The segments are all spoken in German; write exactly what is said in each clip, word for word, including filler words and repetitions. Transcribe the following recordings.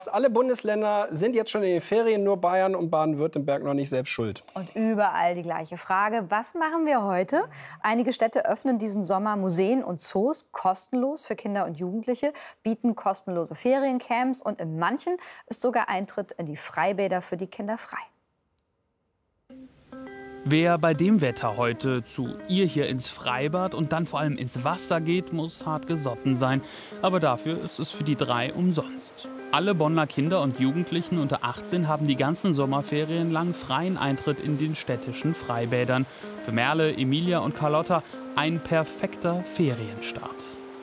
Alle Bundesländer sind jetzt schon in den Ferien, nur Bayern und Baden-Württemberg noch nicht selbst schuld. Und überall die gleiche Frage. Was machen wir heute? Einige Städte öffnen diesen Sommer Museen und Zoos kostenlos für Kinder und Jugendliche, bieten kostenlose Feriencamps und in manchen ist sogar Eintritt in die Freibäder für die Kinder frei. Wer bei dem Wetter heute zu ihr hier ins Freibad und dann vor allem ins Wasser geht, muss hart gesotten sein. Aber dafür ist es für die drei umsonst. Alle Bonner Kinder und Jugendlichen unter achtzehn haben die ganzen Sommerferien lang freien Eintritt in den städtischen Freibädern. Für Merle, Emilia und Carlotta ein perfekter Ferienstart.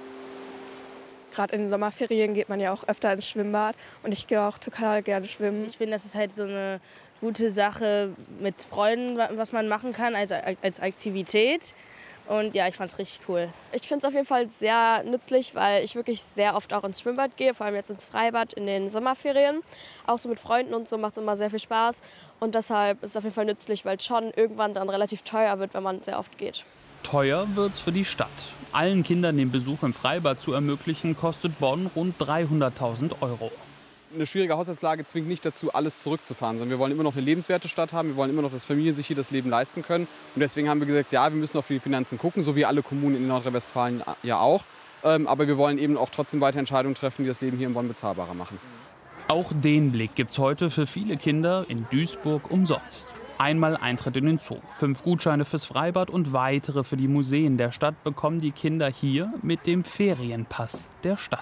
Gerade in den Sommerferien geht man ja auch öfter ins Schwimmbad und ich gehe auch total gerne schwimmen. Ich finde, das ist halt so eine gute Sache mit Freunden, was man machen kann, also als Aktivität. Und ja, ich fand es richtig cool. Ich finde es auf jeden Fall sehr nützlich, weil ich wirklich sehr oft auch ins Schwimmbad gehe, vor allem jetzt ins Freibad in den Sommerferien. Auch so mit Freunden und so macht es immer sehr viel Spaß. Und deshalb ist es auf jeden Fall nützlich, weil es schon irgendwann dann relativ teuer wird, wenn man sehr oft geht. Teuer wird's für die Stadt. Allen Kindern den Besuch im Freibad zu ermöglichen, kostet Bonn rund dreihunderttausend Euro. Eine schwierige Haushaltslage zwingt nicht dazu, alles zurückzufahren, sondern wir wollen immer noch eine lebenswerte Stadt haben. Wir wollen immer noch, dass Familien sich hier das Leben leisten können. Und deswegen haben wir gesagt, ja, wir müssen auf die Finanzen gucken, so wie alle Kommunen in Nordrhein-Westfalen ja auch. Aber wir wollen eben auch trotzdem weiter Entscheidungen treffen, die das Leben hier in Bonn bezahlbarer machen. Auch den Blick gibt's heute für viele Kinder in Duisburg umsonst. Einmal Eintritt in den Zoo, fünf Gutscheine fürs Freibad und weitere für die Museen der Stadt bekommen die Kinder hier mit dem Ferienpass der Stadt.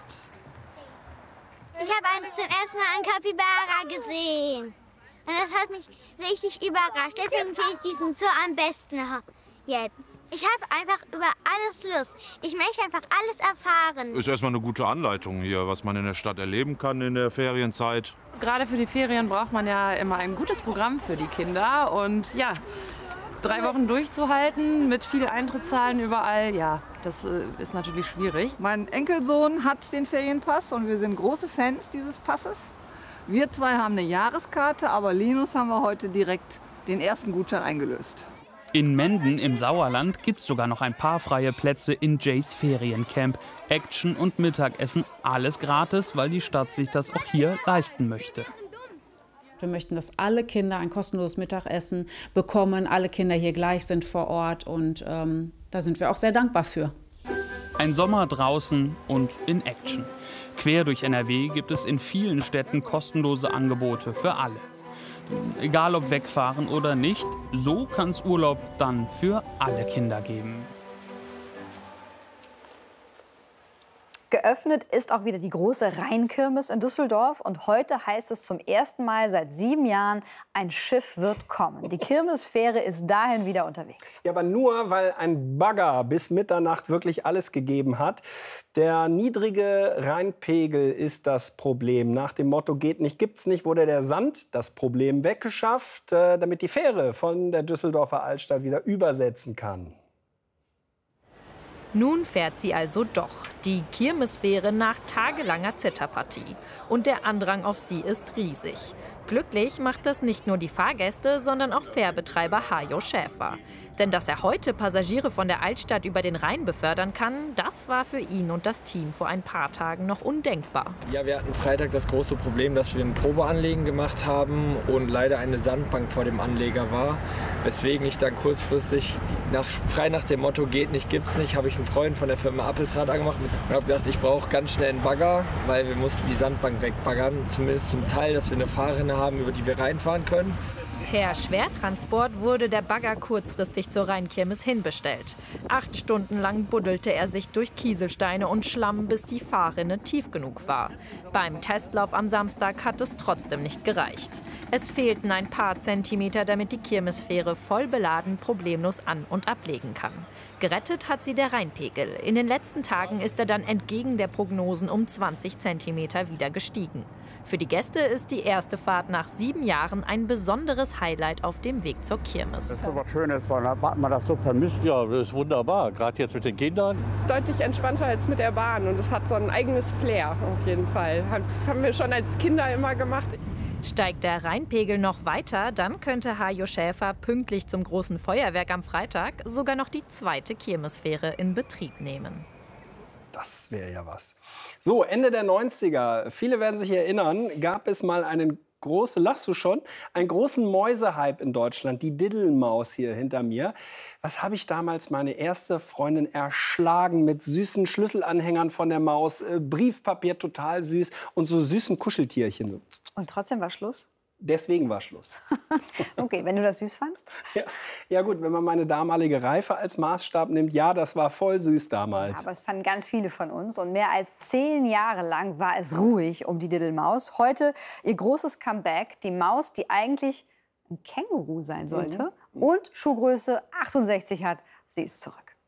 Ich habe zum ersten Mal einen Kapibara gesehen. Und das hat mich richtig überrascht. Deswegen finde ich diesen Zoo am besten jetzt. Ich habe einfach über alles Lust. Ich möchte einfach alles erfahren. Ist erstmal eine gute Anleitung hier, was man in der Stadt erleben kann in der Ferienzeit. Gerade für die Ferien braucht man ja immer ein gutes Programm für die Kinder. Und ja, drei Wochen durchzuhalten mit viel Eintrittszahlen überall, ja, das ist natürlich schwierig. Mein Enkelsohn hat den Ferienpass und wir sind große Fans dieses Passes. Wir zwei haben eine Jahreskarte, aber Linus haben wir heute direkt den ersten Gutschein eingelöst. In Menden im Sauerland gibt es sogar noch ein paar freie Plätze in Jays Feriencamp. Action und Mittagessen, alles gratis, weil die Stadt sich das auch hier leisten möchte. Wir möchten, dass alle Kinder ein kostenloses Mittagessen bekommen, alle Kinder hier gleich sind vor Ort und ähm, da sind wir auch sehr dankbar für. Ein Sommer draußen und in Action. Quer durch N R W gibt es in vielen Städten kostenlose Angebote für alle. Egal ob wegfahren oder nicht, so kann es Urlaub dann für alle Kinder geben. Geöffnet ist auch wieder die große Rheinkirmes in Düsseldorf. Und heute heißt es zum ersten Mal seit sieben Jahren, ein Schiff wird kommen. Die Kirmesfähre ist dahin wieder unterwegs. Ja, aber nur, weil ein Bagger bis Mitternacht wirklich alles gegeben hat. Der niedrige Rheinpegel ist das Problem. Nach dem Motto geht nicht, gibt's nicht, wurde der Sand das Problem weggeschafft, äh, damit die Fähre von der Düsseldorfer Altstadt wieder übersetzen kann. Nun fährt sie also doch, die Kirmesfähre nach tagelanger Zitterpartie. Und der Andrang auf sie ist riesig. Glücklich macht das nicht nur die Fahrgäste, sondern auch Fährbetreiber Hajo Schäfer. Denn dass er heute Passagiere von der Altstadt über den Rhein befördern kann, das war für ihn und das Team vor ein paar Tagen noch undenkbar. Ja, wir hatten Freitag das große Problem, dass wir ein Probeanlegen gemacht haben und leider eine Sandbank vor dem Anleger war. Weswegen ich dann kurzfristig, nach, frei nach dem Motto geht nicht, gibt's nicht, habe ich einen Freund von der Firma Appeltrat angemacht und habe gedacht, ich brauche ganz schnell einen Bagger, weil wir mussten die Sandbank wegbaggern. Zumindest zum Teil, dass wir eine Fahrrinne haben, über die wir reinfahren können. Per Schwertransport wurde der Bagger kurzfristig zur Rheinkirmes hinbestellt. Acht Stunden lang buddelte er sich durch Kieselsteine und Schlamm, bis die Fahrrinne tief genug war. Beim Testlauf am Samstag hat es trotzdem nicht gereicht. Es fehlten ein paar Zentimeter, damit die Kirmesfähre voll beladen problemlos an- und ablegen kann. Gerettet hat sie der Rheinpegel. In den letzten Tagen ist er dann entgegen der Prognosen um zwanzig Zentimeter wieder gestiegen. Für die Gäste ist die erste Fahrt nach sieben Jahren ein besonderes Highlight auf dem Weg zur Kirmes. Das ist so was Schönes, weil hat man das so vermisst. Ja, das ist wunderbar, gerade jetzt mit den Kindern. Deutlich entspannter als mit der Bahn und es hat so ein eigenes Flair auf jeden Fall. Das haben wir schon als Kinder immer gemacht. Steigt der Rheinpegel noch weiter, dann könnte Hajo Schäfer pünktlich zum großen Feuerwerk am Freitag sogar noch die zweite Kirmesfähre in Betrieb nehmen. das wäre ja was. So, Ende der neunziger, viele werden sich erinnern, gab es mal einen großen, lachst du schon, einen großen Mäusehype in Deutschland, die Diddelmaus hier hinter mir. Was habe ich damals meine erste Freundin erschlagen mit süßen Schlüsselanhängern von der Maus, äh, Briefpapier total süß und so süßen Kuscheltierchen. Und trotzdem war Schluss? Deswegen war Schluss. Okay, wenn du das süß fandst? Ja, ja gut, wenn man meine damalige Reife als Maßstab nimmt, ja, das war voll süß damals. Ja, aber es fanden ganz viele von uns. Und mehr als zehn Jahre lang war es ruhig um die Diddelmaus. Heute ihr großes Comeback, die Maus, die eigentlich ein Känguru sein sollte mhm. und Schuhgröße achtundsechzig hat, sie ist zurück.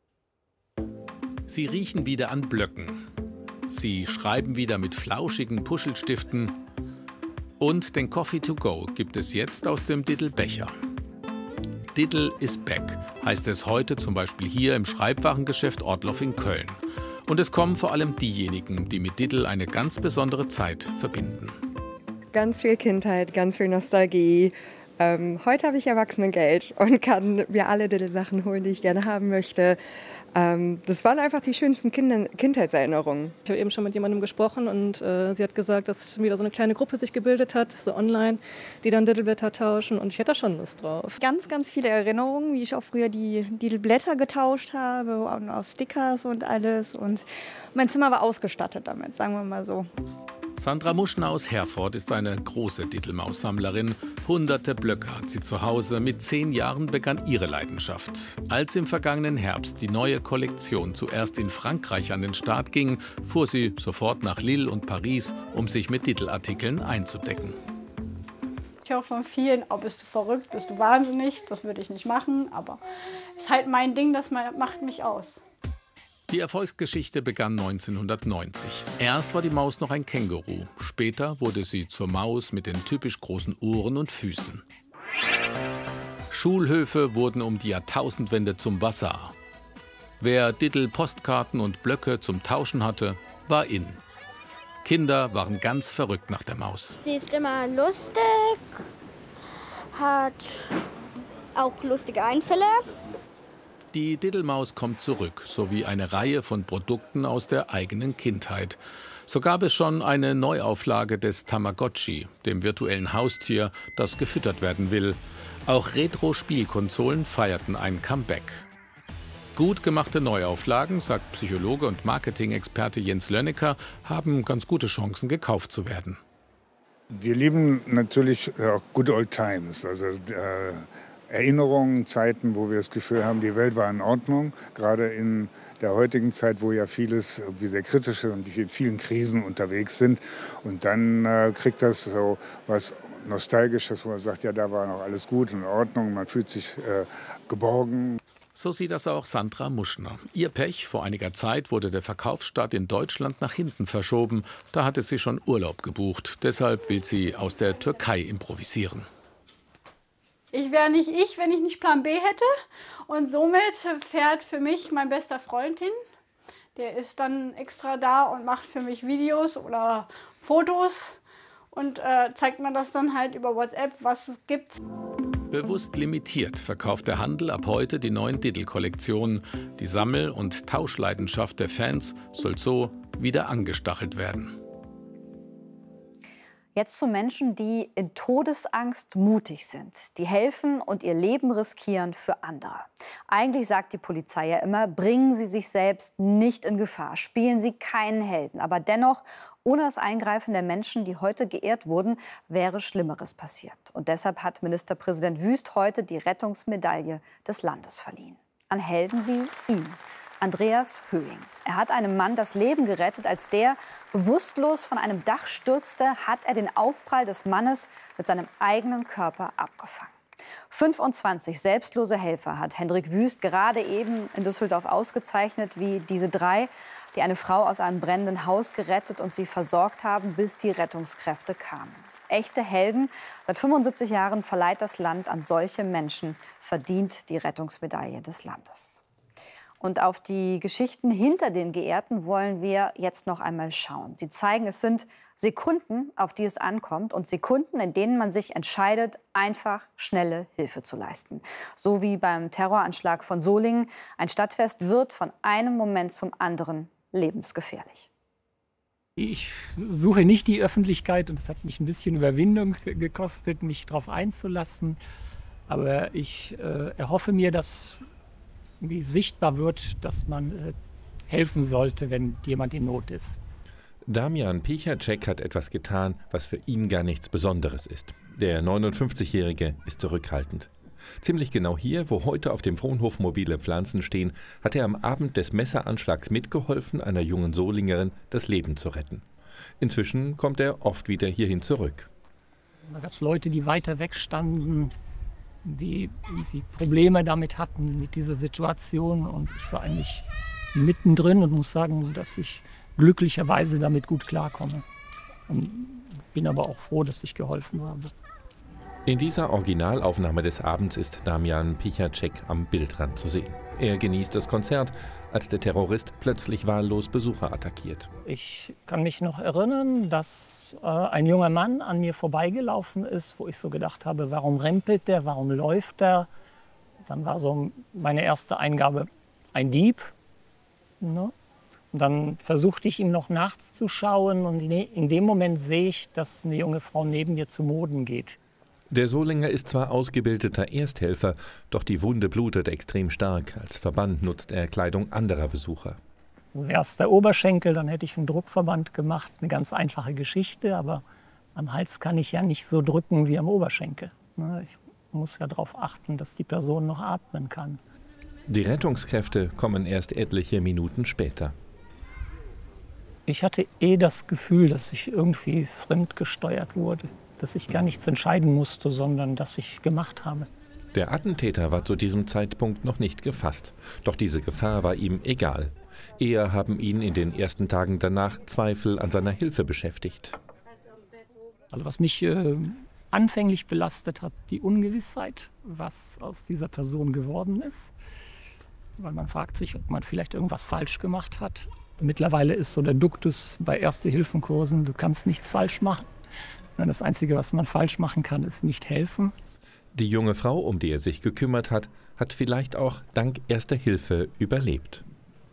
Sie riechen wieder an Blöcken. Sie schreiben wieder mit flauschigen Puschelstiften. Und den Coffee to go gibt es jetzt aus dem Diddle-Becher. Diddle is back, heißt es heute zum Beispiel hier im Schreibwarengeschäft Ortloff in Köln. Und es kommen vor allem diejenigen, die mit Diddle eine ganz besondere Zeit verbinden. Ganz viel Kindheit, ganz viel Nostalgie. Ähm, heute habe ich Erwachsenengeld und kann mir alle Diddle-Sachen holen, die ich gerne haben möchte. Ähm, das waren einfach die schönsten Kinder Kindheitserinnerungen. Ich habe eben schon mit jemandem gesprochen und äh, sie hat gesagt, dass wieder so eine kleine Gruppe sich gebildet hat, so online, die dann Diddleblätter tauschen und ich hätte da schon Lust drauf. Ganz, ganz viele Erinnerungen, wie ich auch früher die Diddleblätter getauscht habe, und aus Stickers und alles und mein Zimmer war ausgestattet damit, sagen wir mal so. Sandra Muschner aus Herford ist eine große Diddlemaus-Sammlerin. Hunderte Blöcke hat sie zu Hause. Mit zehn Jahren begann ihre Leidenschaft. Als im vergangenen Herbst die neue Kollektion zuerst in Frankreich an den Start ging, fuhr sie sofort nach Lille und Paris, um sich mit Diddle-Artikeln einzudecken. Ich höre von vielen, oh, bist du verrückt, bist du wahnsinnig, das würde ich nicht machen. Aber es ist halt mein Ding, das macht mich aus. Die Erfolgsgeschichte begann neunzehnhundertneunzig. Erst war die Maus noch ein Känguru. Später wurde sie zur Maus mit den typisch großen Ohren und Füßen. Schulhöfe wurden um die Jahrtausendwende zum Bazar. Wer Diddle-Postkarten und Blöcke zum Tauschen hatte, war in. Kinder waren ganz verrückt nach der Maus. Sie ist immer lustig, hat auch lustige Einfälle. Die Diddlemaus kommt zurück, sowie eine Reihe von Produkten aus der eigenen Kindheit. So gab es schon eine Neuauflage des Tamagotchi, dem virtuellen Haustier, das gefüttert werden will. Auch Retro-Spielkonsolen feierten ein Comeback. Gut gemachte Neuauflagen, sagt Psychologe und Marketing-Experte Jens Lönnecker, haben ganz gute Chancen, gekauft zu werden. Wir lieben natürlich auch good old times, also äh Erinnerungen, Zeiten, wo wir das Gefühl haben, die Welt war in Ordnung. Gerade in der heutigen Zeit, wo ja vieles irgendwie sehr kritisch ist und wir in vielen Krisen unterwegs sind. Und dann äh, kriegt das so was Nostalgisches, wo man sagt, ja, da war noch alles gut und in Ordnung. Man fühlt sich äh, geborgen. So sieht das auch Sandra Muschner. Ihr Pech, vor einiger Zeit wurde der Verkaufsstart in Deutschland nach hinten verschoben. Da hatte sie schon Urlaub gebucht. Deshalb will sie aus der Türkei improvisieren. Ich wäre nicht ich, wenn ich nicht Plan B hätte. Und somit fährt für mich mein bester Freund hin. Der ist dann extra da und macht für mich Videos oder Fotos und äh, zeigt mir das dann halt über WhatsApp, was es gibt. Bewusst limitiert verkauft der Handel ab heute die neuen Diddle-Kollektionen. Die Sammel- und Tauschleidenschaft der Fans soll so wieder angestachelt werden. Jetzt zu Menschen, die in Todesangst mutig sind, die helfen und ihr Leben riskieren für andere. Eigentlich sagt die Polizei ja immer, bringen Sie sich selbst nicht in Gefahr, spielen Sie keinen Helden. Aber dennoch, ohne das Eingreifen der Menschen, die heute geehrt wurden, wäre Schlimmeres passiert. Und deshalb hat Ministerpräsident Wüst heute die Rettungsmedaille des Landes verliehen. An Helden wie ihn. Andreas Höing. Er hat einem Mann das Leben gerettet. Als der bewusstlos von einem Dach stürzte, hat er den Aufprall des Mannes mit seinem eigenen Körper abgefangen. fünfundzwanzig selbstlose Helfer hat Hendrik Wüst gerade eben in Düsseldorf ausgezeichnet, wie diese drei, die eine Frau aus einem brennenden Haus gerettet und sie versorgt haben, bis die Rettungskräfte kamen. Echte Helden. Seit fünfundsiebzig Jahren verleiht das Land an solche Menschen, verdient die Rettungsmedaille des Landes. Und auf die Geschichten hinter den Geehrten wollen wir jetzt noch einmal schauen. Sie zeigen, es sind Sekunden, auf die es ankommt und Sekunden, in denen man sich entscheidet, einfach schnelle Hilfe zu leisten. So wie beim Terroranschlag von Solingen. Ein Stadtfest wird von einem Moment zum anderen lebensgefährlich. Ich suche nicht die Öffentlichkeit und es hat mich ein bisschen Überwindung gekostet, mich darauf einzulassen. Aber ich äh, erhoffe mir, dass irgendwie sichtbar wird, dass man äh, helfen sollte, wenn jemand in Not ist. Damian Pichacek hat etwas getan, was für ihn gar nichts Besonderes ist. Der neunundfünfzigjährige ist zurückhaltend. Ziemlich genau hier, wo heute auf dem Fronhof mobile Pflanzen stehen, hat er am Abend des Messeranschlags mitgeholfen, einer jungen Solingerin das Leben zu retten. Inzwischen kommt er oft wieder hierhin zurück. Da gab es Leute, die weiter weg standen, die irgendwie Probleme damit hatten, mit dieser Situation. Und ich war eigentlich mittendrin und muss sagen, dass ich glücklicherweise damit gut klarkomme. Und bin aber auch froh, dass ich geholfen habe. In dieser Originalaufnahme des Abends ist Damian Pichacek am Bildrand zu sehen. Er genießt das Konzert, als der Terrorist plötzlich wahllos Besucher attackiert. Ich kann mich noch erinnern, dass äh, ein junger Mann an mir vorbeigelaufen ist, wo ich so gedacht habe, warum rempelt der, warum läuft der? Dann war so meine erste Eingabe, ein Dieb. Ne? Und dann versuchte ich ihm noch nachts zu schauen und in dem Moment sehe ich, dass eine junge Frau neben mir zu Boden geht. Der Solinger ist zwar ausgebildeter Ersthelfer, doch die Wunde blutet extrem stark. Als Verband nutzt er Kleidung anderer Besucher. Wäre es der Oberschenkel, dann hätte ich einen Druckverband gemacht. Eine ganz einfache Geschichte, aber am Hals kann ich ja nicht so drücken wie am Oberschenkel. Ich muss ja darauf achten, dass die Person noch atmen kann. Die Rettungskräfte kommen erst etliche Minuten später. Ich hatte eh das Gefühl, dass ich irgendwie fremdgesteuert wurde. Dass ich gar nichts entscheiden musste, sondern dass ich gemacht habe. Der Attentäter war zu diesem Zeitpunkt noch nicht gefasst. Doch diese Gefahr war ihm egal. Eher haben ihn in den ersten Tagen danach Zweifel an seiner Hilfe beschäftigt. Also was mich äh, anfänglich belastet hat, die Ungewissheit, was aus dieser Person geworden ist. Weil man fragt sich, ob man vielleicht irgendwas falsch gemacht hat. Mittlerweile ist so der Duktus bei Erste-Hilfen-Kursen, du kannst nichts falsch machen. Das Einzige, was man falsch machen kann, ist nicht helfen. Die junge Frau, um die er sich gekümmert hat, hat vielleicht auch dank Erster Hilfe überlebt.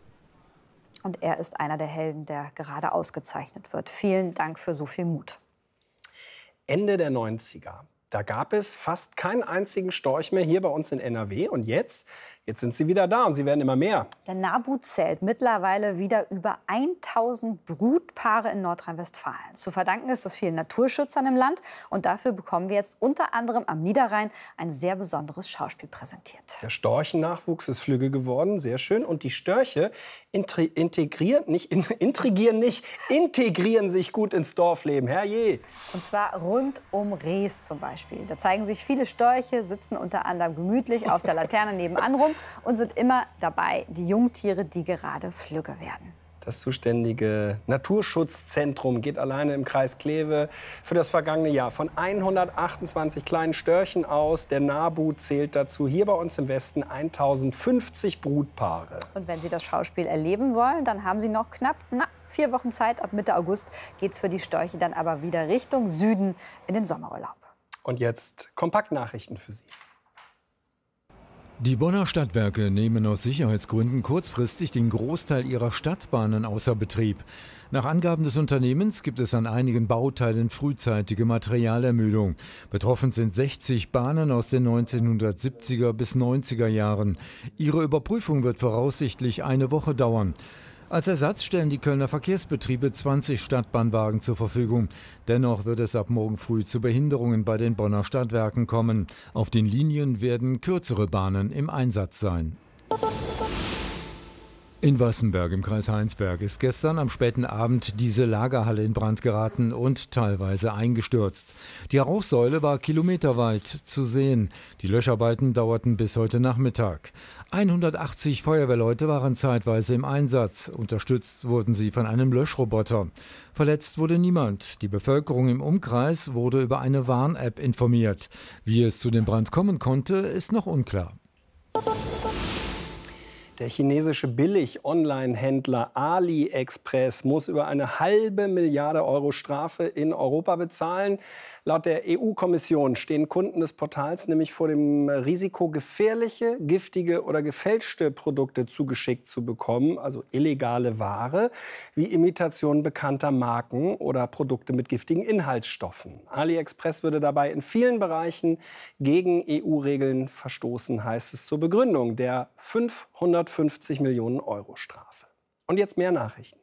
Und er ist einer der Helden, der gerade ausgezeichnet wird. Vielen Dank für so viel Mut. Ende der neunziger. Da gab es fast keinen einzigen Storch mehr hier bei uns in N R W. Und jetzt, jetzt sind sie wieder da und sie werden immer mehr. Der NABU zählt mittlerweile wieder über tausend Brutpaare in Nordrhein-Westfalen. Zu verdanken ist es vielen Naturschützern im Land. Und dafür bekommen wir jetzt unter anderem am Niederrhein ein sehr besonderes Schauspiel präsentiert. Der Storchennachwuchs ist flügge geworden, sehr schön. Und die Störche integrieren, nicht, intrigieren nicht, integrieren sich gut ins Dorfleben. Herrje! Und zwar rund um Rees zum Beispiel. Da zeigen sich viele Störche, sitzen unter anderem gemütlich auf der Laterne nebenan rum und sind immer dabei, die Jungtiere, die gerade flügge werden. Das zuständige Naturschutzzentrum geht alleine im Kreis Kleve für das vergangene Jahr von hundertachtundzwanzig kleinen Störchen aus. Der NABU zählt dazu hier bei uns im Westen tausendfünfzig Brutpaare. Und wenn Sie das Schauspiel erleben wollen, dann haben Sie noch knapp na, vier Wochen Zeit. Ab Mitte August geht es für die Störche dann aber wieder Richtung Süden in den Sommerurlaub. Und jetzt Kompaktnachrichten für Sie. Die Bonner Stadtwerke nehmen aus Sicherheitsgründen kurzfristig den Großteil ihrer Stadtbahnen außer Betrieb. Nach Angaben des Unternehmens gibt es an einigen Bauteilen frühzeitige Materialermüdung. Betroffen sind sechzig Bahnen aus den neunzehnhundertsiebziger bis neunziger Jahren. Ihre Überprüfung wird voraussichtlich eine Woche dauern. Als Ersatz stellen die Kölner Verkehrsbetriebe zwanzig Stadtbahnwagen zur Verfügung. Dennoch wird es ab morgen früh zu Behinderungen bei den Bonner Stadtwerken kommen. Auf den Linien werden kürzere Bahnen im Einsatz sein. In Wassenberg im Kreis Heinsberg ist gestern am späten Abend diese Lagerhalle in Brand geraten und teilweise eingestürzt. Die Rauchsäule war kilometerweit zu sehen. Die Löscharbeiten dauerten bis heute Nachmittag. hundertachtzig Feuerwehrleute waren zeitweise im Einsatz. Unterstützt wurden sie von einem Löschroboter. Verletzt wurde niemand. Die Bevölkerung im Umkreis wurde über eine Warn-App informiert. Wie es zu dem Brand kommen konnte, ist noch unklar. Der chinesische Billig-Online-Händler AliExpress muss über eine halbe Milliarde Euro Strafe in Europa bezahlen. Laut der E U-Kommission stehen Kunden des Portals nämlich vor dem Risiko, gefährliche, giftige oder gefälschte Produkte zugeschickt zu bekommen, also illegale Ware, wie Imitationen bekannter Marken oder Produkte mit giftigen Inhaltsstoffen. AliExpress würde dabei in vielen Bereichen gegen E U-Regeln verstoßen, heißt es zur Begründung der fünfhundertfünfzig Millionen Euro Strafe. Und jetzt mehr Nachrichten.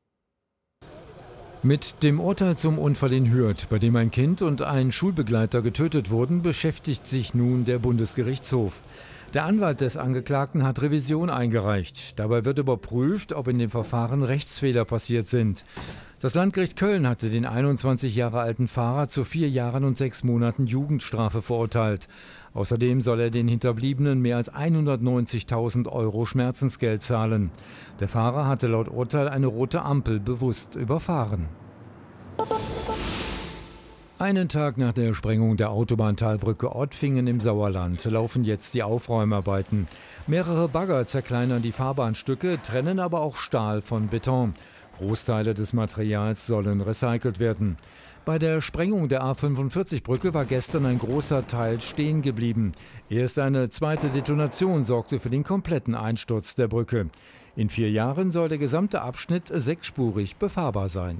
Mit dem Urteil zum Unfall in Hürth, bei dem ein Kind und ein Schulbegleiter getötet wurden, beschäftigt sich nun der Bundesgerichtshof. Der Anwalt des Angeklagten hat Revision eingereicht. Dabei wird überprüft, ob in dem Verfahren Rechtsfehler passiert sind. Das Landgericht Köln hatte den einundzwanzig Jahre alten Fahrer zu vier Jahren und sechs Monaten Jugendstrafe verurteilt. Außerdem soll er den Hinterbliebenen mehr als hundertneunzigtausend Euro Schmerzensgeld zahlen. Der Fahrer hatte laut Urteil eine rote Ampel bewusst überfahren. Einen Tag nach der Sprengung der Autobahntalbrücke Ottfingen im Sauerland laufen jetzt die Aufräumarbeiten. Mehrere Bagger zerkleinern die Fahrbahnstücke, trennen aber auch Stahl von Beton. Großteile des Materials sollen recycelt werden. Bei der Sprengung der A fünfundvierzig-Brücke war gestern ein großer Teil stehen geblieben. Erst eine zweite Detonation sorgte für den kompletten Einsturz der Brücke. In vier Jahren soll der gesamte Abschnitt sechsspurig befahrbar sein.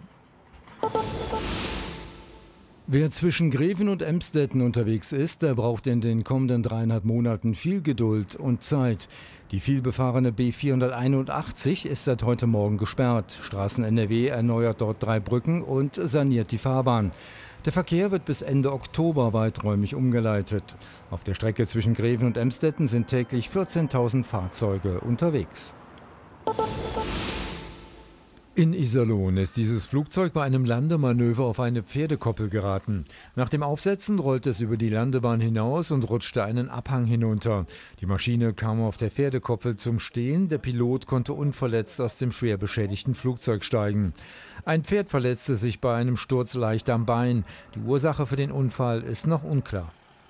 Wer zwischen Greven und Emstetten unterwegs ist, der braucht in den kommenden dreieinhalb Monaten viel Geduld und Zeit. Die vielbefahrene B vierhunderteinundachtzig ist seit heute Morgen gesperrt. Straßen N R W erneuert dort drei Brücken und saniert die Fahrbahn. Der Verkehr wird bis Ende Oktober weiträumig umgeleitet. Auf der Strecke zwischen Greven und Emstetten sind täglich vierzehntausend Fahrzeuge unterwegs. In Iserlohn ist dieses Flugzeug bei einem Landemanöver auf eine Pferdekoppel geraten. Nach dem Aufsetzen rollte es über die Landebahn hinaus und rutschte einen Abhang hinunter. Die Maschine kam auf der Pferdekoppel zum Stehen. Der Pilot konnte unverletzt aus dem schwer beschädigten Flugzeug steigen. Ein Pferd verletzte sich bei einem Sturz leicht am Bein. Die Ursache für den Unfall ist noch unklar.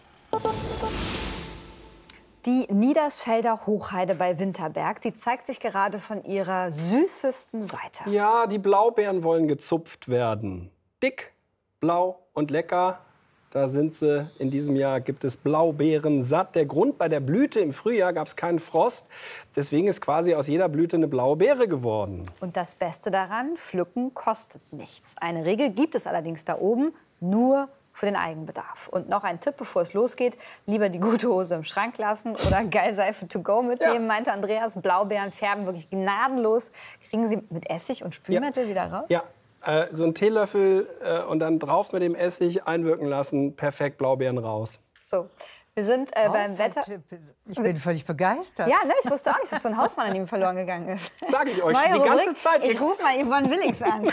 Die Niedersfelder Hochheide bei Winterberg, die zeigt sich gerade von ihrer süßesten Seite. Ja, die Blaubeeren wollen gezupft werden. Dick, blau und lecker. Da sind sie. In diesem Jahr gibt es Blaubeeren satt. Der Grund: bei der Blüte im Frühjahr gab es keinen Frost. Deswegen ist quasi aus jeder Blüte eine blaue Beere geworden. Und das Beste daran, pflücken kostet nichts. Eine Regel gibt es allerdings da oben, nur für den Eigenbedarf. Und noch ein Tipp, bevor es losgeht: lieber die gute Hose im Schrank lassen oder Geilseife to go mitnehmen, ja. meinte Andreas. Blaubeeren färben wirklich gnadenlos. Kriegen Sie mit Essig und Spülmittel ja. wieder raus? Ja, äh, so einen Teelöffel äh, und dann drauf mit dem Essig einwirken lassen. Perfekt, Blaubeeren raus. So. Wir sind äh, beim Wetter. Ich bin völlig begeistert. Ja, ne, ich wusste auch nicht, dass so ein Hausmann an ihm verloren gegangen ist. Sag ich euch, Neue die Rubrik. ganze Zeit. Ich rufe mal Yvonne Willings an.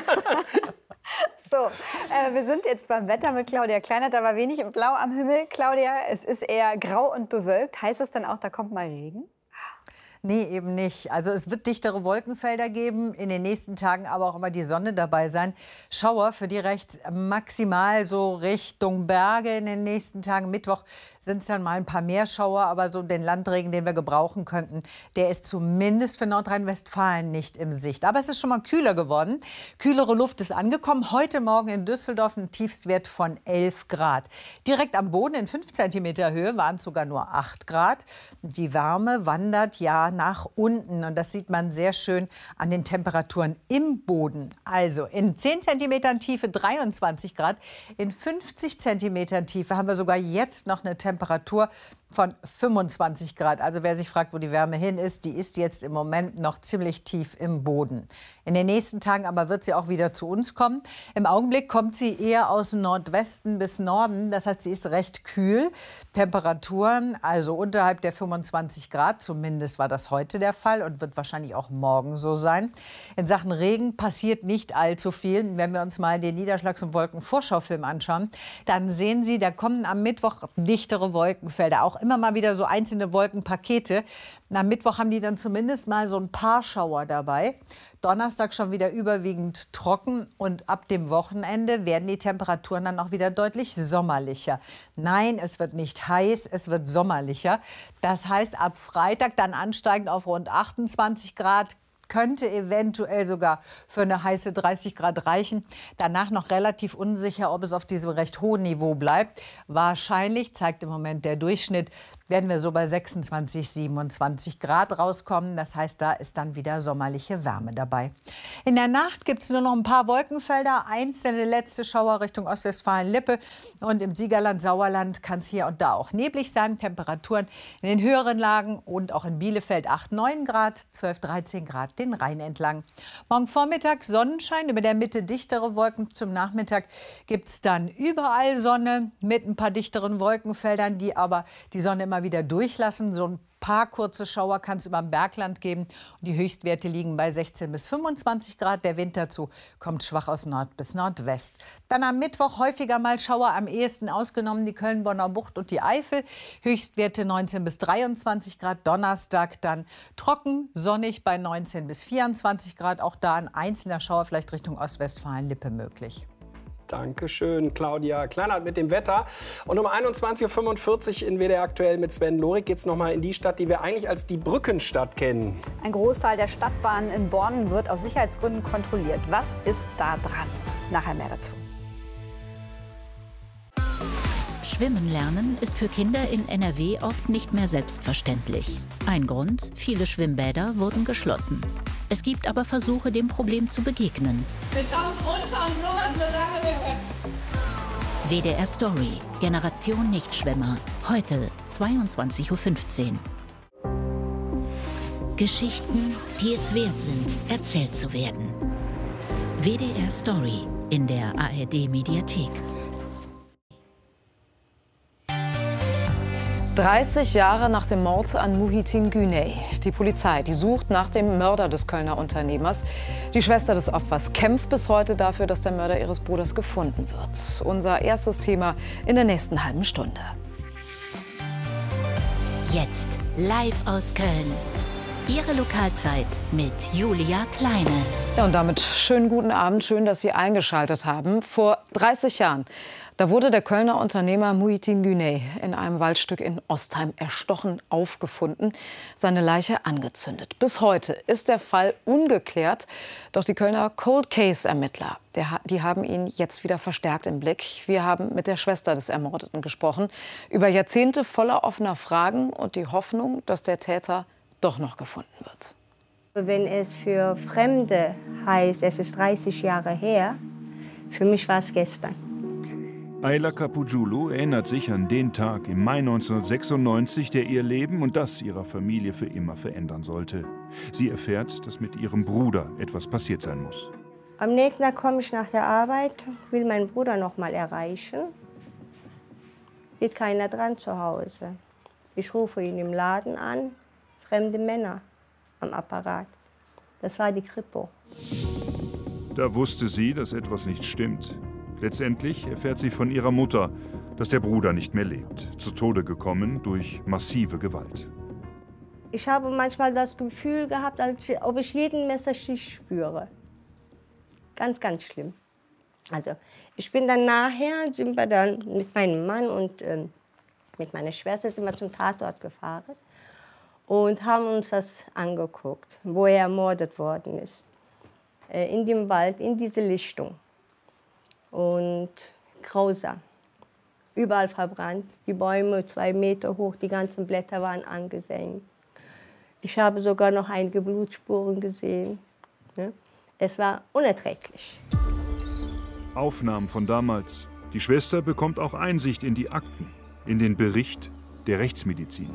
So, äh, wir sind jetzt beim Wetter mit Claudia Kleinert. Da war wenig Blau am Himmel. Claudia, es ist eher grau und bewölkt. Heißt es dann auch, da kommt mal Regen? Nee, eben nicht. Also es wird dichtere Wolkenfelder geben, in den nächsten Tagen aber auch immer die Sonne dabei sein. Schauer für die recht maximal so Richtung Berge in den nächsten Tagen. Mittwoch sind es dann mal ein paar mehr Schauer, aber so den Landregen, den wir gebrauchen könnten, der ist zumindest für Nordrhein-Westfalen nicht im Sicht. Aber es ist schon mal kühler geworden. Kühlere Luft ist angekommen. Heute Morgen in Düsseldorf ein Tiefstwert von elf Grad. Direkt am Boden in fünf Zentimeter Höhe waren es sogar nur acht Grad. Die Wärme wandert ja nach unten und das sieht man sehr schön an den Temperaturen im Boden. Also in zehn Zentimetern Tiefe dreiundzwanzig Grad, in fünfzig Zentimetern Tiefe haben wir sogar jetzt noch eine Temperatur von fünfundzwanzig Grad. Also wer sich fragt, wo die Wärme hin ist, die ist jetzt im Moment noch ziemlich tief im Boden. In den nächsten Tagen aber wird sie auch wieder zu uns kommen. Im Augenblick kommt sie eher aus Nordwesten bis Norden. Das heißt, sie ist recht kühl. Temperaturen also unterhalb der fünfundzwanzig Grad. Zumindest war das heute der Fall und wird wahrscheinlich auch morgen so sein. In Sachen Regen passiert nicht allzu viel. Wenn wir uns mal den Niederschlags- und Wolkenvorschaufilm anschauen, dann sehen Sie, da kommen am Mittwoch dichtere Wolkenfelder. Auch immer mal wieder so einzelne Wolkenpakete. Am Mittwoch haben die dann zumindest mal so ein paar Schauer dabei. Donnerstag schon wieder überwiegend trocken und ab dem Wochenende werden die Temperaturen dann auch wieder deutlich sommerlicher. Nein, es wird nicht heiß, es wird sommerlicher. Das heißt, ab Freitag dann ansteigend auf rund achtundzwanzig Grad. Könnte eventuell sogar für eine heiße dreißig Grad reichen. Danach noch relativ unsicher, ob es auf diesem recht hohen Niveau bleibt. Wahrscheinlich, zeigt im Moment der Durchschnitt, werden wir so bei sechsundzwanzig, siebenundzwanzig Grad rauskommen. Das heißt, da ist dann wieder sommerliche Wärme dabei. In der Nacht gibt es nur noch ein paar Wolkenfelder. Einzelne letzte Schauer Richtung Ostwestfalen-Lippe. Und im Siegerland, Sauerland kann es hier und da auch neblig sein. Temperaturen in den höheren Lagen und auch in Bielefeld acht, neun Grad, zwölf, dreizehn Grad den Rhein entlang. Morgen Vormittag Sonnenschein, über der Mitte dichtere Wolken. Zum Nachmittag gibt es dann überall Sonne mit ein paar dichteren Wolkenfeldern, die aber die Sonne immer wieder durchlassen. So ein paar kurze Schauer kann es über dem Bergland geben. Und die Höchstwerte liegen bei sechzehn bis fünfundzwanzig Grad. Der Wind dazu kommt schwach aus Nord bis Nordwest. Dann am Mittwoch häufiger mal Schauer, am ehesten ausgenommen die Köln-Bonner Bucht und die Eifel. Höchstwerte neunzehn bis dreiundzwanzig Grad. Donnerstag dann trocken, sonnig bei neunzehn bis vierundzwanzig Grad. Auch da ein einzelner Schauer vielleicht Richtung Ostwestfalen-Lippe möglich. Dankeschön, Claudia Kleinert mit dem Wetter. Und um einundzwanzig Uhr fünfundvierzig in W D R aktuell mit Sven Lorik geht es noch mal in die Stadt, die wir eigentlich als die Brückenstadt kennen. Ein Großteil der Stadtbahnen in Bonn wird aus Sicherheitsgründen kontrolliert. Was ist da dran? Nachher mehr dazu. Schwimmen lernen ist für Kinder in N R W oft nicht mehr selbstverständlich. Ein Grund: viele Schwimmbäder wurden geschlossen. Es gibt aber Versuche, dem Problem zu begegnen. Wir tauchen runter und blubbern so lange wir können. W D R Story, Generation Nichtschwimmer. Heute zweiundzwanzig Uhr fünfzehn. Geschichten, die es wert sind, erzählt zu werden. W D R Story in der A R D-Mediathek. dreißig Jahre nach dem Mord an Muhittin Güney. Die Polizei, die sucht nach dem Mörder des Kölner Unternehmers. Die Schwester des Opfers kämpft bis heute dafür, dass der Mörder ihres Bruders gefunden wird. Unser erstes Thema in der nächsten halben Stunde. Jetzt live aus Köln. Ihre Lokalzeit mit Julia Kleine. Ja, und damit schönen guten Abend. Schön, dass Sie eingeschaltet haben. Vor dreißig Jahren, da wurde der Kölner Unternehmer Muhittin Güney in einem Waldstück in Ostheim erstochen aufgefunden, seine Leiche angezündet. Bis heute ist der Fall ungeklärt. Doch die Kölner Cold Case-Ermittler, die haben ihn jetzt wieder verstärkt im Blick. Wir haben mit der Schwester des Ermordeten gesprochen über Jahrzehnte voller offener Fragen und die Hoffnung, dass der Täter doch noch gefunden wird. Wenn es für Fremde heißt, es ist dreißig Jahre her, für mich war es gestern. Ayla Kapujulu erinnert sich an den Tag im Mai neunzehnhundertsechsundneunzig, der ihr Leben und das ihrer Familie für immer verändern sollte. Sie erfährt, dass mit ihrem Bruder etwas passiert sein muss. Am nächsten Tag komme ich nach der Arbeit, will meinen Bruder noch mal erreichen. Geht keiner dran zu Hause. Ich rufe ihn im Laden an, fremde Männer am Apparat. Das war die Kripo. Da wusste sie, dass etwas nicht stimmt. Letztendlich erfährt sie von ihrer Mutter, dass der Bruder nicht mehr lebt, zu Tode gekommen durch massive Gewalt. Ich habe manchmal das Gefühl gehabt, als ob ich jeden Messerstich spüre. Ganz, ganz schlimm. Also ich bin dann nachher, sind wir dann mit meinem Mann und ähm, mit meiner Schwester sind wir zum Tatort gefahren und haben uns das angeguckt, wo er ermordet worden ist. Äh, in dem Wald, in diese Lichtung. Und grausam. Überall verbrannt, die Bäume zwei Meter hoch, die ganzen Blätter waren angesenkt. Ich habe sogar noch einige Blutspuren gesehen. Es war unerträglich. Aufnahmen von damals. Die Schwester bekommt auch Einsicht in die Akten, in den Bericht der Rechtsmedizin.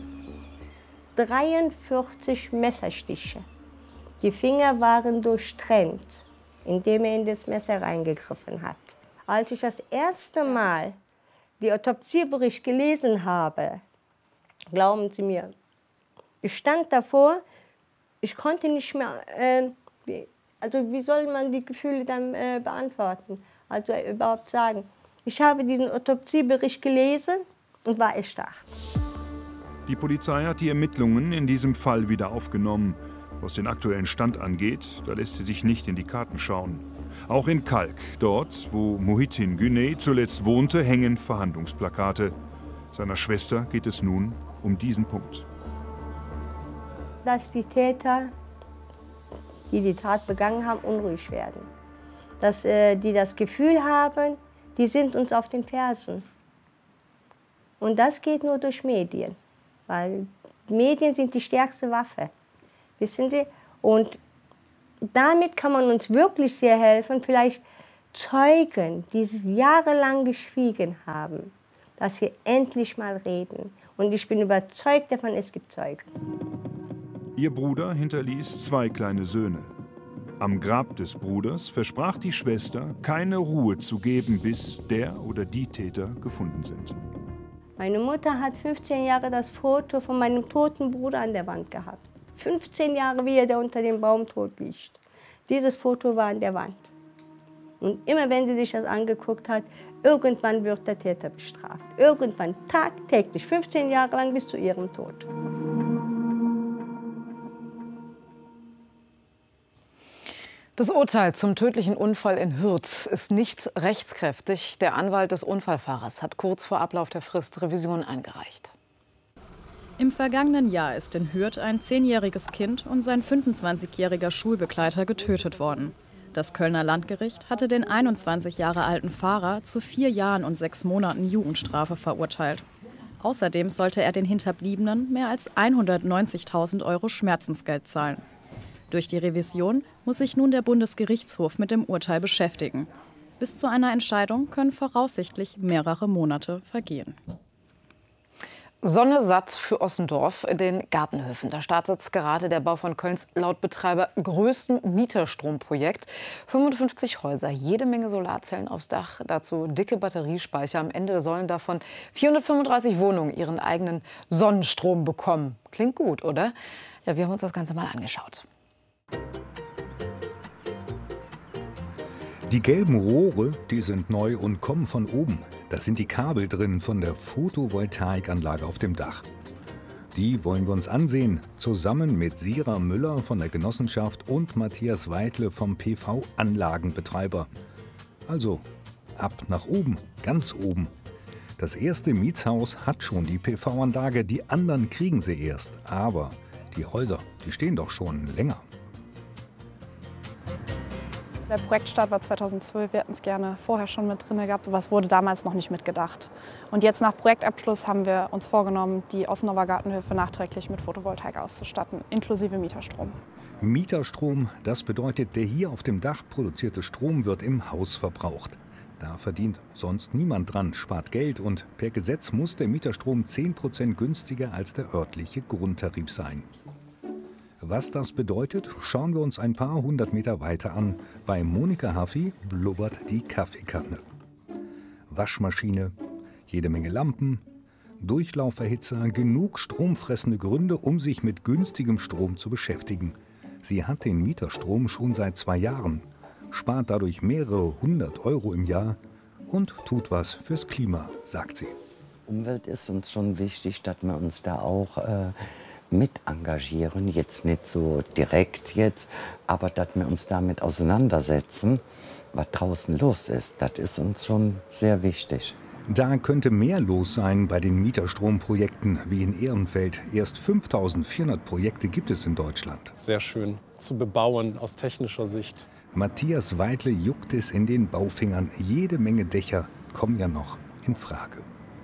dreiundvierzig Messerstiche. Die Finger waren durchtrennt, indem er in das Messer reingegriffen hat. Als ich das erste Mal den Autopsiebericht gelesen habe, glauben Sie mir, ich stand davor, ich konnte nicht mehr, äh, wie, also wie soll man die Gefühle dann äh, beantworten, also äh, überhaupt sagen. Ich habe diesen Autopsiebericht gelesen und war erstarrt. Die Polizei hat die Ermittlungen in diesem Fall wieder aufgenommen. Was den aktuellen Stand angeht, da lässt sie sich nicht in die Karten schauen. Auch in Kalk, dort, wo Muhittin Güney zuletzt wohnte, hängen Verhandlungsplakate. Seiner Schwester geht es nun um diesen Punkt. Dass die Täter, die die Tat begangen haben, unruhig werden. Dass äh, die das Gefühl haben, die sind uns auf den Fersen. Und das geht nur durch Medien, weil Medien sind die stärkste Waffe, wissen Sie? Und damit kann man uns wirklich sehr helfen, vielleicht Zeugen, die jahrelang geschwiegen haben, dass sie endlich mal reden. Und ich bin überzeugt davon, es gibt Zeugen. Ihr Bruder hinterließ zwei kleine Söhne. Am Grab des Bruders versprach die Schwester, keine Ruhe zu geben, bis der oder die Täter gefunden sind. Meine Mutter hat fünfzehn Jahre das Foto von meinem toten Bruder an der Wand gehabt. fünfzehn Jahre, wie er da unter dem Baum tot liegt. Dieses Foto war an der Wand. Und immer wenn sie sich das angeguckt hat, irgendwann wird der Täter bestraft. Irgendwann, tagtäglich, fünfzehn Jahre lang bis zu ihrem Tod. Das Urteil zum tödlichen Unfall in Hürth ist nicht rechtskräftig. Der Anwalt des Unfallfahrers hat kurz vor Ablauf der Frist Revision eingereicht. Im vergangenen Jahr ist in Hürth ein zehnjähriges Kind und sein fünfundzwanzigjähriger Schulbegleiter getötet worden. Das Kölner Landgericht hatte den einundzwanzig Jahre alten Fahrer zu vier Jahren und sechs Monaten Jugendstrafe verurteilt. Außerdem sollte er den Hinterbliebenen mehr als hundertneunzigtausend Euro Schmerzensgeld zahlen. Durch die Revision muss sich nun der Bundesgerichtshof mit dem Urteil beschäftigen. Bis zu einer Entscheidung können voraussichtlich mehrere Monate vergehen. Sonne satt für Ossendorf in den Gartenhöfen. Da startet gerade der Bau von Kölns laut Betreiber größten Mieterstromprojekt. fünfundfünfzig Häuser, jede Menge Solarzellen aufs Dach, dazu dicke Batteriespeicher. Am Ende sollen davon vierhundertfünfunddreißig Wohnungen ihren eigenen Sonnenstrom bekommen. Klingt gut, oder? Ja, wir haben uns das Ganze mal angeschaut. Die gelben Rohre, die sind neu und kommen von oben. Das sind die Kabel drin von der Photovoltaikanlage auf dem Dach. Die wollen wir uns ansehen, zusammen mit Sira Müller von der Genossenschaft und Matthias Weitle vom P V-Anlagenbetreiber. Also ab nach oben, ganz oben. Das erste Mietshaus hat schon die P V-Anlage, die anderen kriegen sie erst. Aber die Häuser, die stehen doch schon länger. Der Projektstart war zweitausendzwölf, wir hätten es gerne vorher schon mit drin gehabt, aber es wurde damals noch nicht mitgedacht. Und jetzt nach Projektabschluss haben wir uns vorgenommen, die Ossendorfer Gartenhöfe nachträglich mit Photovoltaik auszustatten, inklusive Mieterstrom. Mieterstrom, das bedeutet, der hier auf dem Dach produzierte Strom wird im Haus verbraucht. Da verdient sonst niemand dran, spart Geld und per Gesetz muss der Mieterstrom zehn Prozent günstiger als der örtliche Grundtarif sein. Was das bedeutet, schauen wir uns ein paar hundert Meter weiter an. Bei Monika Haffi blubbert die Kaffeekanne. Waschmaschine, jede Menge Lampen, Durchlauferhitzer, genug stromfressende Gründe, um sich mit günstigem Strom zu beschäftigen. Sie hat den Mieterstrom schon seit zwei Jahren, spart dadurch mehrere hundert Euro im Jahr und tut was fürs Klima, sagt sie. Umwelt ist uns schon wichtig, dass wir uns da auch äh mit engagieren, jetzt nicht so direkt jetzt, aber dass wir uns damit auseinandersetzen, was draußen los ist, das ist uns schon sehr wichtig. Da könnte mehr los sein bei den Mieterstromprojekten wie in Ehrenfeld. Erst fünftausendvierhundert Projekte gibt es in Deutschland. Sehr schön zu bebauen aus technischer Sicht. Matthias Weitle juckt es in den Baufingern. Jede Menge Dächer kommen ja noch in Frage.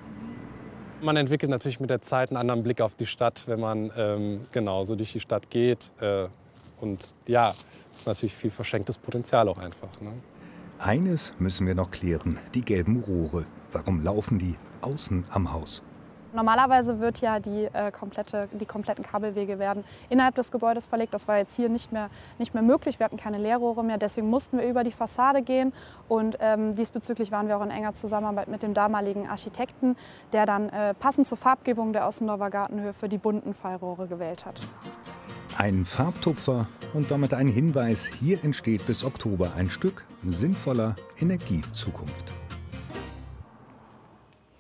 Man entwickelt natürlich mit der Zeit einen anderen Blick auf die Stadt, wenn man ähm, genau so durch die Stadt geht. Äh, und ja, ist natürlich viel verschenktes Potenzial auch einfach. Ne? Eines müssen wir noch klären, die gelben Rohre. Warum laufen die außen am Haus? Normalerweise wird ja die, äh, komplette, die kompletten Kabelwege werden innerhalb des Gebäudes verlegt. Das war jetzt hier nicht mehr, nicht mehr möglich. Wir hatten keine Leerrohre mehr. Deswegen mussten wir über die Fassade gehen. Und ähm, diesbezüglich waren wir auch in enger Zusammenarbeit mit dem damaligen Architekten, der dann äh, passend zur Farbgebung der Ossendorfer Gartenhöfe die bunten Fallrohre gewählt hat. Ein Farbtupfer und damit ein Hinweis, hier entsteht bis Oktober ein Stück sinnvoller Energiezukunft.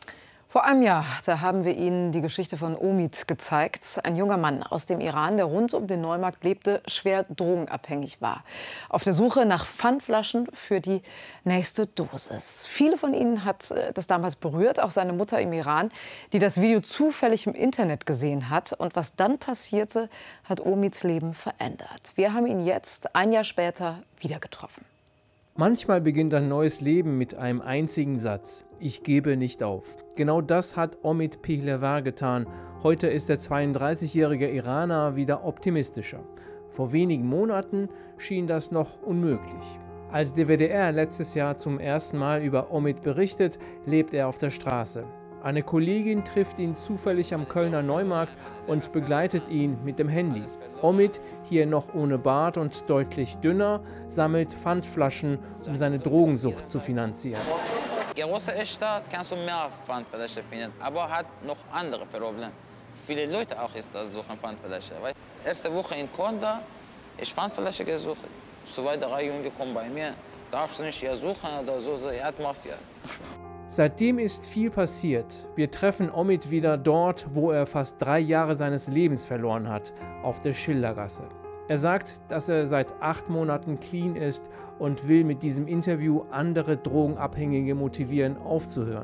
Vor einem Jahr, da haben wir Ihnen die Geschichte von Omid gezeigt. Ein junger Mann aus dem Iran, der rund um den Neumarkt lebte, schwer drogenabhängig war. Auf der Suche nach Pfandflaschen für die nächste Dosis. Viele von Ihnen hat das damals berührt, auch seine Mutter im Iran, die das Video zufällig im Internet gesehen hat. Und was dann passierte, hat Omids Leben verändert. Wir haben ihn jetzt, ein Jahr später, wieder getroffen. Manchmal beginnt ein neues Leben mit einem einzigen Satz: Ich gebe nicht auf. Genau das hat Omid Pehlevar getan. Heute ist der zweiunddreißigjährige Iraner wieder optimistischer. Vor wenigen Monaten schien das noch unmöglich. Als der W D R letztes Jahr zum ersten Mal über Omid berichtet, lebt er auf der Straße. Eine Kollegin trifft ihn zufällig am Kölner Neumarkt und begleitet ihn mit dem Handy. Omid, hier noch ohne Bart und deutlich dünner, sammelt Pfandflaschen, um seine Drogensucht zu finanzieren. Die große Stadt kannst du mehr Pfandflaschen finden, aber hat noch andere Probleme. Viele Leute auch ist das suchen Pfandflaschen. Erste Woche in Konda, ich Pfandflaschen gesucht. Zwei, drei Junge kommen bei mir, darfst du nicht hier suchen oder so, er hat Mafia. Seitdem ist viel passiert. Wir treffen Omid wieder dort, wo er fast drei Jahre seines Lebens verloren hat, auf der Schildergasse. Er sagt, dass er seit acht Monaten clean ist und will mit diesem Interview andere Drogenabhängige motivieren, aufzuhören.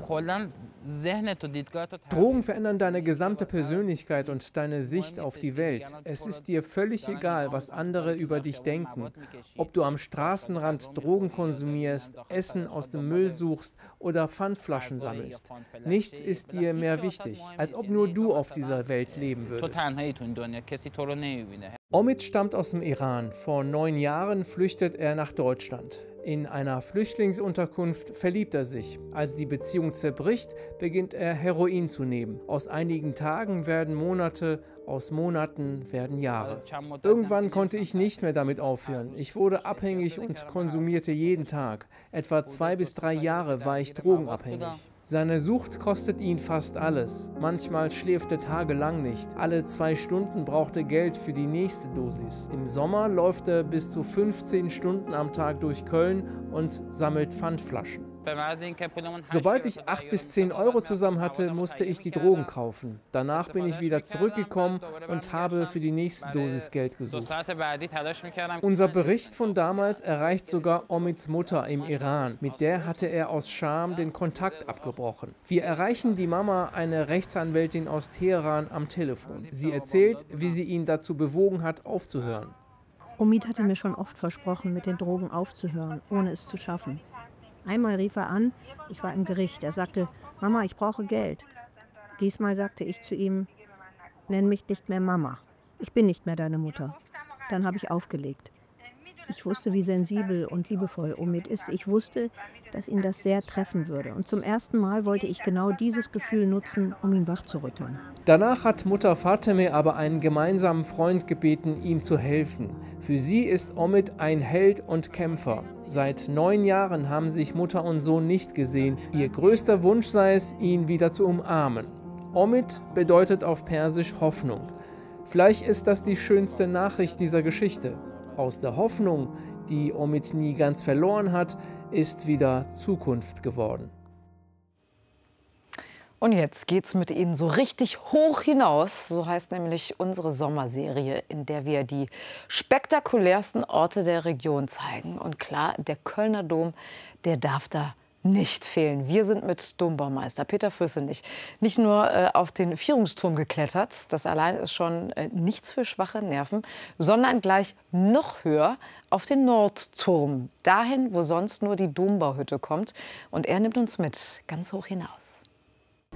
Drogen verändern deine gesamte Persönlichkeit und deine Sicht auf die Welt. Es ist dir völlig egal, was andere über dich denken. Ob du am Straßenrand Drogen konsumierst, Essen aus dem Müll suchst oder Pfandflaschen sammelst. Nichts ist dir mehr wichtig, als ob nur du auf dieser Welt leben würdest. Omid stammt aus dem Iran. Vor neun Jahren flüchtet er nach Deutschland. In einer Flüchtlingsunterkunft verliebt er sich. Als die Beziehung zerbricht, beginnt er Heroin zu nehmen. Aus einigen Tagen werden Monate, aus Monaten werden Jahre. Irgendwann konnte ich nicht mehr damit aufhören. Ich wurde abhängig und konsumierte jeden Tag. Etwa zwei bis drei Jahre war ich drogenabhängig. Seine Sucht kostet ihn fast alles. Manchmal schläft er tagelang nicht. Alle zwei Stunden braucht er Geld für die nächste Dosis. Im Sommer läuft er bis zu fünfzehn Stunden am Tag durch Köln und sammelt Pfandflaschen. Sobald ich acht bis zehn Euro zusammen hatte, musste ich die Drogen kaufen. Danach bin ich wieder zurückgekommen und habe für die nächste Dosis Geld gesucht. Unser Bericht von damals erreicht sogar Omids Mutter im Iran. Mit der hatte er aus Scham den Kontakt abgebrochen. Wir erreichen die Mama, eine Rechtsanwältin aus Teheran, am Telefon. Sie erzählt, wie sie ihn dazu bewogen hat, aufzuhören. Omid hatte mir schon oft versprochen, mit den Drogen aufzuhören, ohne es zu schaffen. Einmal rief er an, ich war im Gericht. Er sagte, Mama, ich brauche Geld. Diesmal sagte ich zu ihm, nenn mich nicht mehr Mama. Ich bin nicht mehr deine Mutter. Dann habe ich aufgelegt. Ich wusste, wie sensibel und liebevoll Omid ist. Ich wusste, dass ihn das sehr treffen würde. Und zum ersten Mal wollte ich genau dieses Gefühl nutzen, um ihn wachzurütteln. Danach hat Mutter Fateme aber einen gemeinsamen Freund gebeten, ihm zu helfen. Für sie ist Omid ein Held und Kämpfer. Seit neun Jahren haben sich Mutter und Sohn nicht gesehen. Ihr größter Wunsch sei es, ihn wieder zu umarmen. Omid bedeutet auf Persisch Hoffnung. Vielleicht ist das die schönste Nachricht dieser Geschichte. Aus der Hoffnung, die Omid nie ganz verloren hat, ist wieder Zukunft geworden. Und jetzt geht's mit Ihnen so richtig hoch hinaus. So heißt nämlich unsere Sommerserie, in der wir die spektakulärsten Orte der Region zeigen. Und klar, der Kölner Dom, der darf da nicht fehlen. Wir sind mit Dombaumeister Peter Füssenich nicht nur äh, auf den Vierungsturm geklettert, das allein ist schon äh, nichts für schwache Nerven, sondern gleich noch höher auf den Nordturm, dahin, wo sonst nur die Dombauhütte kommt. Und er nimmt uns mit, ganz hoch hinaus.